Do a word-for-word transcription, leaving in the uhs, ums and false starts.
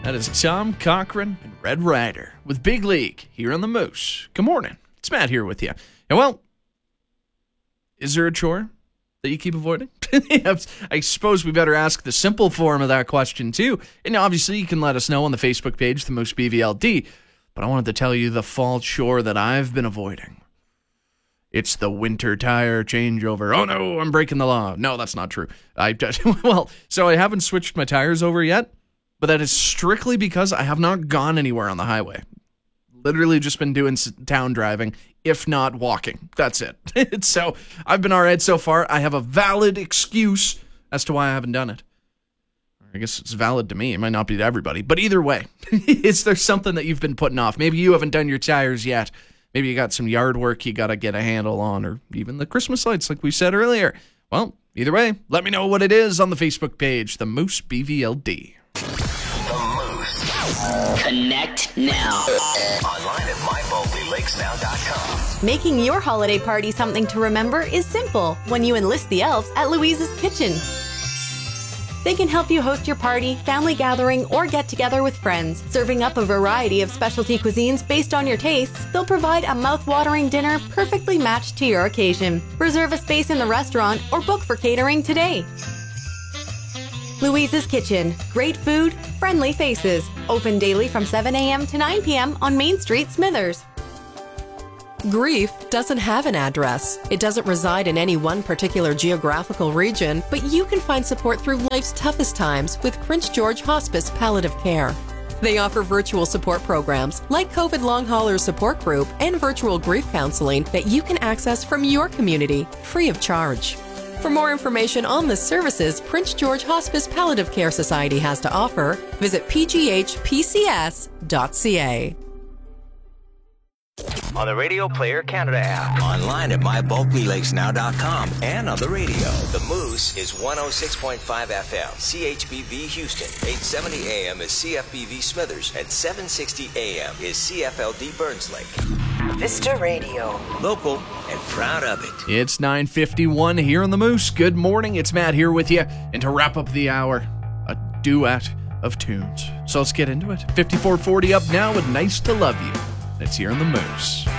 That is Tom Cochran and Red Ryder with Big League here on the Moose. Good morning. It's Matt here with you. And well, is there a chore that you keep avoiding? I suppose we better ask the simple form of that question too. And obviously you can let us know on the Facebook page, the Moose B V L D. But I wanted to tell you the fall chore that I've been avoiding. It's the winter tire changeover. Oh no, I'm breaking the law. No, that's not true. I well, so I haven't switched my tires over yet, but that is strictly because I have not gone anywhere on the highway. Literally just been doing town driving, if not walking. That's it. So I've been all right so far. I have a valid excuse as to why I haven't done it. I guess it's valid to me. It might not be to everybody. But either way, is there something that you've been putting off? Maybe you haven't done your tires yet. Maybe you got some yard work you got to get a handle on, or even the Christmas lights like we said earlier. Well, either way, let me know what it is on the Facebook page, the Moose B V L D. The Moose. Connect now. Online at my boldly lakes now dot com. Making your holiday party something to remember is simple when you enlist the elves at Louise's Kitchen. They can help you host your party, family gathering, or get together with friends. Serving up a variety of specialty cuisines based on your tastes, they'll provide a mouth-watering dinner perfectly matched to your occasion. Reserve a space in the restaurant or book for catering today. Louise's Kitchen. Great food, friendly faces. Open daily from seven a.m. to nine p.m. on Main Street, Smithers. Grief doesn't have an address. It doesn't reside in any one particular geographical region, but you can find support through life's toughest times with Prince George Hospice Palliative Care. They offer virtual support programs like COVID Long Haulers Support Group and virtual grief counseling that you can access from your community, free of charge. For more information on the services Prince George Hospice Palliative Care Society has to offer, visit p g h p c s dot c a. On the Radio Player Canada app. Online at my bulky lakes now dot com. And on the radio. The Moose is one oh six point five F M. C H B V Houston. eight seventy A M is C F B V Smithers. And seven sixty A M is C F L D Burns Lake. Vista Radio. Local and proud of it. It's nine fifty-one here on the Moose. Good morning. It's Matt here with you. And to wrap up the hour, a duet of tunes. So let's get into it. fifty-four forty up now with Nice to Love You. It's here on the Moose.